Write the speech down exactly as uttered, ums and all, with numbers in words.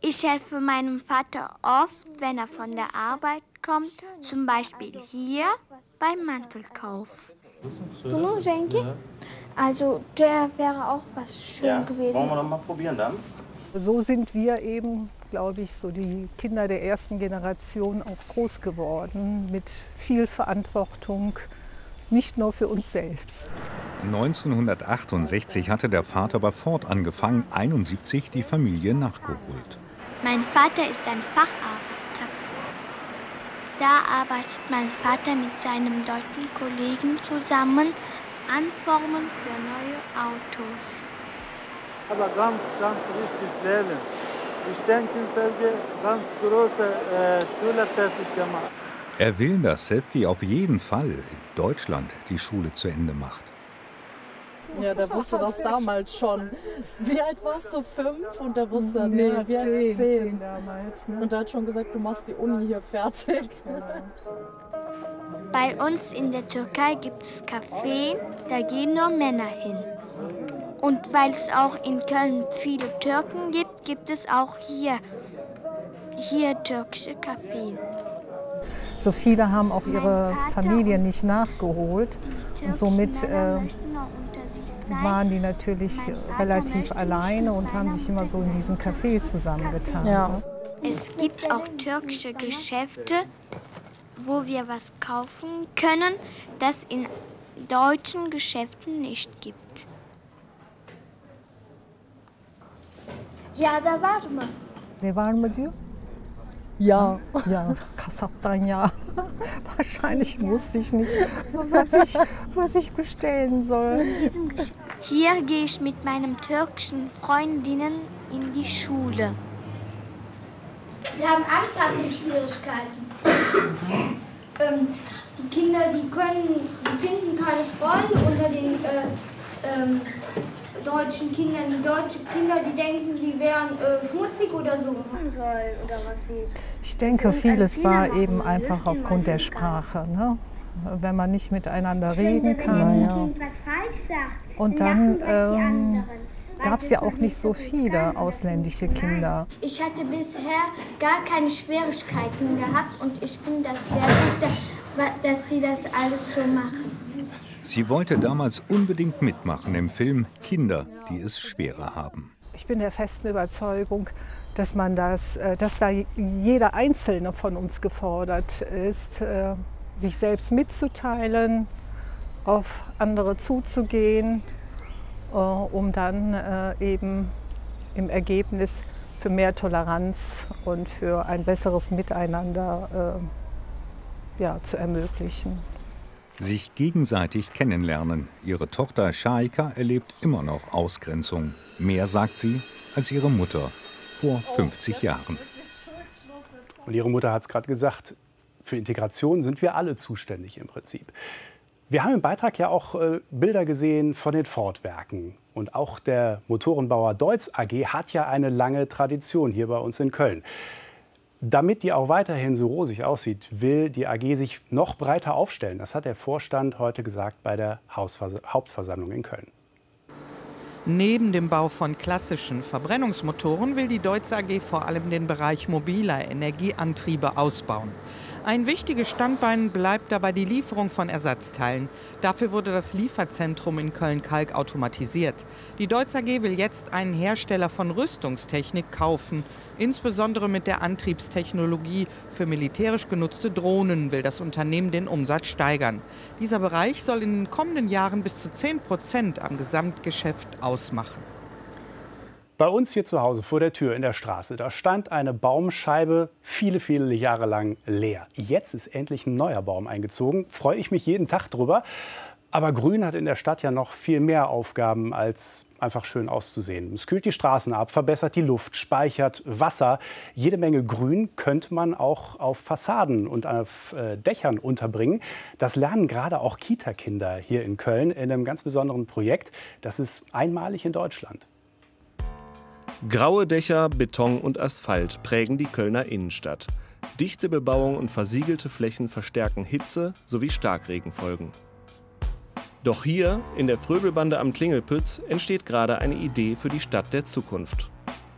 Ich helfe meinem Vater oft, wenn er von der Arbeit kommt, zum Beispiel hier beim Mantelkauf. Du, Jenki? Also der wäre auch was schön ja. gewesen. Wollen wir noch mal probieren dann? So sind wir eben, glaube ich, so die Kinder der ersten Generation auch groß geworden, mit viel Verantwortung, nicht nur für uns selbst. neunzehnhundertachtundsechzig hatte der Vater bei Ford angefangen, einundsiebzig die Familie nachgeholt. Mein Vater ist ein Facharbeiter. Da arbeitet mein Vater mit seinem deutschen Kollegen zusammen an Formen für neue Autos. Aber ganz, ganz richtig lernen. Ich denke, Sergej ganz große äh, Schule fertig gemacht. Er will, dass Sevgi auf jeden Fall in Deutschland die Schule zu Ende macht. Ja, der wusste das damals schon. Wie alt warst du? Fünf? Und der wusste, nee, ja, wir zehn, zehn. zehn damals. Ne? Und er hat schon gesagt, du machst die Uni hier fertig. Bei uns in der Türkei gibt es Café, da gehen nur Männer hin. Und weil es auch in Köln viele Türken gibt, gibt es auch hier, hier türkische Cafés. So viele haben auch ihre Familien nicht nachgeholt und somit äh, waren die natürlich relativ alleine und haben sich immer so in diesen Cafés zusammengetan. Ja. Es gibt auch türkische Geschäfte, wo wir was kaufen können, das in deutschen Geschäften nicht gibt. Ja, da waren wir. Wir waren mit dir? Ja. Ja, Kasaptan, ja. Wahrscheinlich wusste ich nicht, was ich, was ich bestellen soll. Hier gehe ich mit meinen türkischen Freundinnen in die Schule. Wir haben Anpassungsschwierigkeiten. ähm, die Kinder, die können, die finden keine Freunde unter den äh, ähm, deutschen Kindern. Die deutschen Kinder, die denken, die wären äh, schmutzig oder so. Ich denke, vieles war eben einfach aufgrund der Sprache. Ne? Wenn man nicht miteinander reden kann. Ja. Und dann ähm, gab es ja auch nicht so viele ausländische Kinder. Ich hatte bisher gar keine Schwierigkeiten gehabt und ich finde das sehr gut, dass, dass sie das alles so machen. Sie wollte damals unbedingt mitmachen im Film Kinder, die es schwerer haben. Ich bin der festen Überzeugung, dass man das, dass da jeder Einzelne von uns gefordert ist, sich selbst mitzuteilen, auf andere zuzugehen, um dann eben im Ergebnis für mehr Toleranz und für ein besseres Miteinander ja, zu ermöglichen. Sich gegenseitig kennenlernen. Ihre Tochter Shaika erlebt immer noch Ausgrenzung. Mehr, sagt sie, als ihre Mutter vor fünfzig Jahren. Und ihre Mutter hat es gerade gesagt, für Integration sind wir alle zuständig im Prinzip. Wir haben im Beitrag ja auch äh, Bilder gesehen von den Ford-Werken. Und auch der Motorenbauer Deutz A G hat ja eine lange Tradition hier bei uns in Köln. Damit die auch weiterhin so rosig aussieht, will die A G sich noch breiter aufstellen. Das hat der Vorstand heute gesagt bei der Hausvers- Hauptversammlung in Köln. Neben dem Bau von klassischen Verbrennungsmotoren will die Deutz A G vor allem den Bereich mobiler Energieantriebe ausbauen. Ein wichtiges Standbein bleibt dabei die Lieferung von Ersatzteilen. Dafür wurde das Lieferzentrum in Köln-Kalk automatisiert. Die Deutz A G will jetzt einen Hersteller von Rüstungstechnik kaufen. Insbesondere mit der Antriebstechnologie für militärisch genutzte Drohnen will das Unternehmen den Umsatz steigern. Dieser Bereich soll in den kommenden Jahren bis zu zehn Prozent am Gesamtgeschäft ausmachen. Bei uns hier zu Hause vor der Tür in der Straße, da stand eine Baumscheibe viele, viele Jahre lang leer. Jetzt ist endlich ein neuer Baum eingezogen, freue ich mich jeden Tag drüber. Aber Grün hat in der Stadt ja noch viel mehr Aufgaben, als einfach schön auszusehen. Es kühlt die Straßen ab, verbessert die Luft, speichert Wasser. Jede Menge Grün könnte man auch auf Fassaden und auf äh, Dächern unterbringen. Das lernen gerade auch Kita-Kinder hier in Köln in einem ganz besonderen Projekt. Das ist einmalig in Deutschland. Graue Dächer, Beton und Asphalt prägen die Kölner Innenstadt. Dichte Bebauung und versiegelte Flächen verstärken Hitze sowie Starkregenfolgen. Doch hier, in der Fröbelbande am Klingelpütz, entsteht gerade eine Idee für die Stadt der Zukunft.